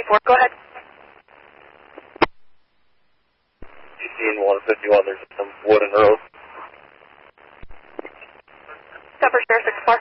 4. Go ahead. GC 151, there's some wood and road. Cover Sheriff 6-4.